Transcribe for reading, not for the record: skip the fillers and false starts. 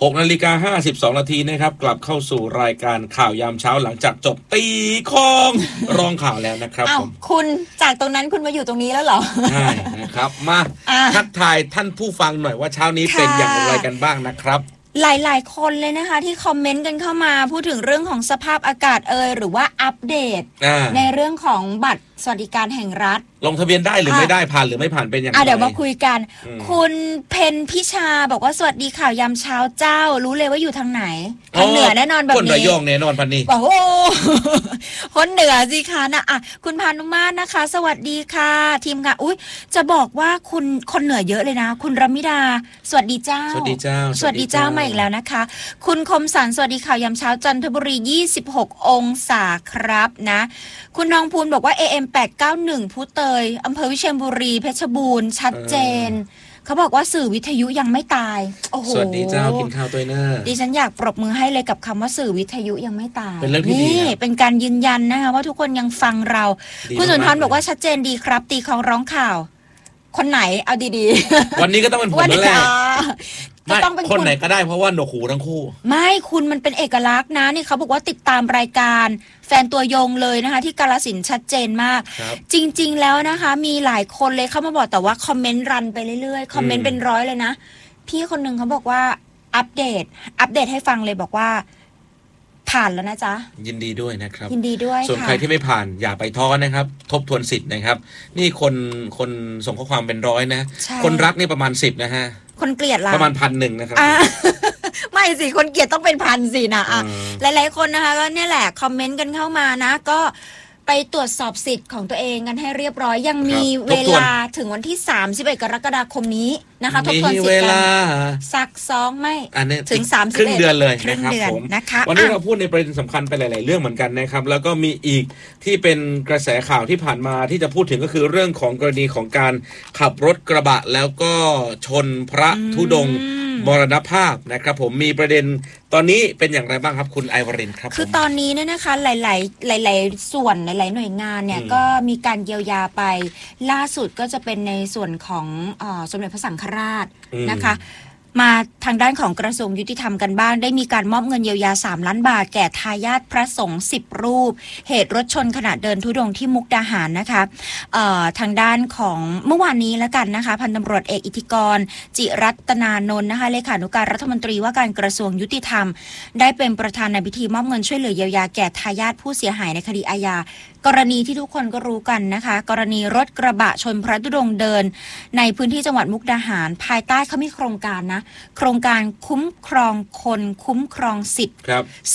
6:52 นาทีนะครับกลับเข้าสู่รายการข่าวยามเช้าหลังจากจบตีคองรองข่าวแล้วนะครับผมคุณจากตรงนั้นคุณมาอยู่ตรงนี้แล้วเหรอใช่นะครับมาทักทายท่านผู้ฟังหน่อยว่าเช้านี้เป็นอย่างไรกันบ้างนะครับหลายๆคนเลยนะคะที่คอมเมนต์กันเข้ามาพูดถึงเรื่องของสภาพอากาศหรือว่าอัปเดตในเรื่องของบัตรสวัสดิการแห่งรัฐลงทะเบียนได้หรือไม่ได้ผ่านหรือไม่ผ่านเป็นยังไงเดี๋ยวมาคุยกันคุณเพนพิชาบอกว่าสวัสดีข่าวยามเช้าเจ้ารู้เลยว่าอยู่ทางไหนคนเหนือแน่นอนแบบนี้คนระยองแน่นอนพันนี้โอ้โหคนเหนือสิคะนะคุณพานุมาศนะคะสวัสดีค่ะทีมงานจะบอกว่าคุณคนเหนือเยอะเลยนะคุณรมิดาสวัสดีเจ้าสวัสดีเจ้าสวัสดีเจ้ามาอีกแล้วนะคะคุณคมสันสวัสดีข่าวยามเช้าจันทบุรี26องศาครับนะคุณทองพูนบอกว่า AM 891พุเตยอำเภอวิเชียรบุรีเพชรบูรณ์ชัดเจนเขาบอกว่าสื่อวิทยุยังไม่ตายโอ้โหสวัสดีเจ้ากินข้าวตัวเนอดิฉันอยากปรบมือให้เลยกับคำว่าสื่อวิทยุยังไม่ตายเป็นเรื่องที่ดีนี่เป็นการยืนยันนะคะว่าทุกคนยังฟังเราคุณสุนทรบอกว่าชัดเจนดีครับตีของร้องข่าวคนไหนเอาดีๆวันนี้ก็ต้องเป็นผมแล้วแหละก็ต้องเป็นคนไหนก็ได้เพราะว่าหนวกหูทั้งคู่ไม่คุณมันเป็นเอกลักษณ์นะนี่เขาบอกว่าติดตามรายการแฟนตัวยงเลยนะคะที่กาฬสินธุ์ชัดเจนมากจริงๆแล้วนะคะมีหลายคนเลยเข้ามาบอกแต่ว่าคอมเมนต์รันไปเรื่อยๆคอมเมนต์เป็นร้อยเลยนะพี่คนนึงเขาบอกว่าอัปเดตให้ฟังเลยบอกว่าผ่านแล้วนะจ๊ะยินดีด้วยนะครับยินดีด้วยส่วนใครที่ไม่ผ่านอย่าไปท้อนะครับทบทวนสิทธิ์นะครับนี่คนส่งข้อความเป็นร้อยนะคนรักนี่ประมาณ10นะฮะคนเกลียดล่ะประมาณ 1,000 นะครับไม่สิคนเกลียดต้องเป็นพันสินะหลายๆคนนะคะก็เนี่ยแหละคอมเมนต์กันเข้ามานะก็ไปตรวจสอบสิทธิ์ของตัวเองกันให้เรียบร้อยยังมีเวลาถึงวันที่31กรกฎาคมนี้นะคะทบทวนสิทธิ์กันซักซ้อมไม่ถึง31 ครึ่งเดือนเลยนะครับผมนะคะวันนี้เราพูดในประเด็นสำคัญไปหลายๆเรื่องเหมือนกันนะครับแล้วก็มีอีกที่เป็นกระแสข่าวที่ผ่านมาที่จะพูดถึงก็คือเรื่องของกรณีของการขับรถกระบะแล้วก็ชนพระธุดงค์มรณภาพนะครับผมมีประเด็นตอนนี้เป็นอย่างไรบ้างครับคุณไอวรินทร์ครับคือตอนนี้เนี่ยนะคะหลายส่วนหลายหน่วยงานเนี่ยก็มีการเยียวยาไปล่าสุดก็จะเป็นในส่วนของสมเด็จพระสังฆราชนะคะมาทางด้านของกระทรวงยุติธรรมกันบ้างได้มีการมอบเงินเยียวยา3 ล้านบาทแก่ทายาทพระสงฆ์10 รูปเหตุรถชนขณะเดินธุดงค์ที่มุกดาหารนะคะทางด้านของเมื่อวานนี้แล้วกันนะคะพันตำรวจเอกอิทธิกรจิรัตนานนท์นะคะเลขานุการรัฐมนตรีว่าการกระทรวงยุติธรรมได้เป็นประธานในพิธีมอบเงินช่วยเหลือเยียวยาแก่ทายาทผู้เสียหายในคดีอาญากรณีที่ทุกคนก็รู้กันนะคะกรณีรถกระบะชนพระธุดงค์เดินในพื้นที่จังหวัดมุกดาหารภายใต้เขามีโครงการนะโครงการคุ้มครองคนคุ้มครองสิทธิ์